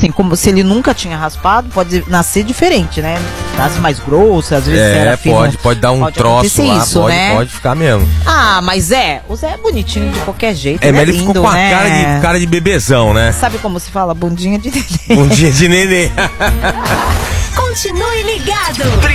Assim, como se ele nunca tinha raspado, pode nascer diferente, né? Nasce mais grosso, às vezes era fino. Pode dar um pode troço lá, isso, né? pode ficar mesmo. Ah, mas o Zé é bonitinho de qualquer jeito. Mas ele lindo, ficou com a né? cara de bebezão, né? Sabe como se fala? Bundinha de neném. Bundinha de neném. Continue ligado.